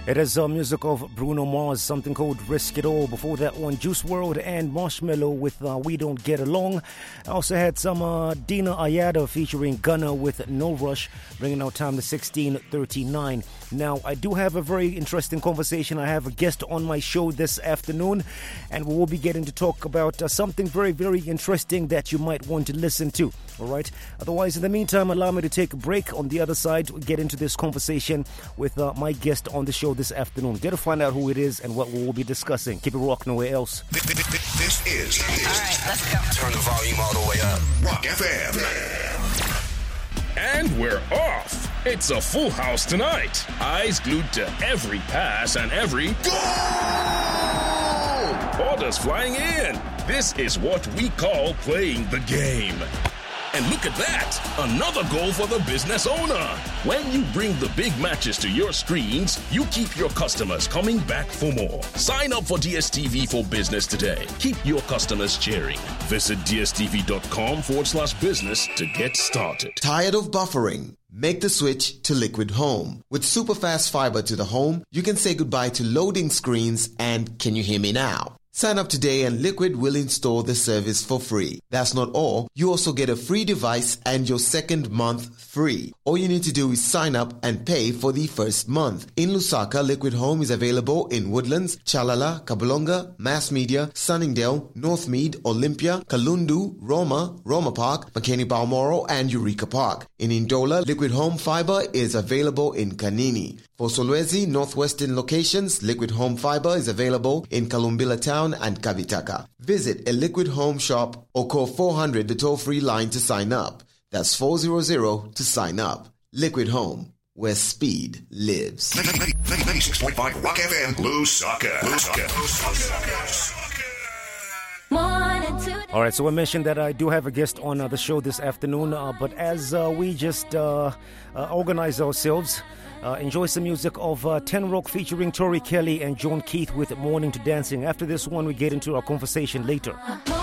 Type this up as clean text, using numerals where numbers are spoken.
It is music of Bruno Mars, something called Risk It All. Before that one, Juice WRLD and Marshmello with We Don't Get Along. I also had some Dina Ayada featuring Gunna with No Rush, bringing our time to 16:39. Now, I do have a very interesting conversation. I have a guest on my show this afternoon, and we will be getting to talk about something very, very interesting that you might want to listen to. All right. Otherwise, in the meantime, allow me to take a break. On the other side, we'll get into this conversation with my guest on the show this afternoon. Get to find out who it is and what we will be discussing. Keep it rock, nowhere else. This is. All right, let's go. Turn the volume all the way up. Rock FM. And we're off. It's a full house tonight. Eyes glued to every pass and every goal. Orders flying in. This is what we call playing the game. And look at that, another goal for the business owner. When you bring the big matches to your screens, you keep your customers coming back for more. Sign up for DSTV for Business today. Keep your customers cheering. Visit dstv.com/business to get started. Tired of buffering? Make the switch to Liquid Home. With superfast fiber to the home, you can say goodbye to loading screens and can you hear me now? Sign up today and Liquid will install the service for free. That's not all. You also get a free device and your second month free. All you need to do is sign up and pay for the first month. In Lusaka, Liquid Home is available in Woodlands, Chalala, Kabulonga, Mass Media, Sunningdale, Northmead, Olympia, Kalundu, Roma Park, Makeni Balmoral, and Eureka Park. In Indola, Liquid Home Fiber is available in Kanini. For Solwezi, Northwestern locations, Liquid Home Fiber is available in Kalumbila Town and Kavitaka. Visit a Liquid Home shop or call 400 the toll-free line to sign up. That's 400 to sign up. Liquid Home, where speed lives. 96.5 Rock FM, Lusaka. All right, so I mentioned that I do have a guest on the show this afternoon, but as we just organize ourselves, enjoy some music of Ten Rock featuring Tori Kelly and John Keith with Morning to Dancing. After this one, we get into our conversation later.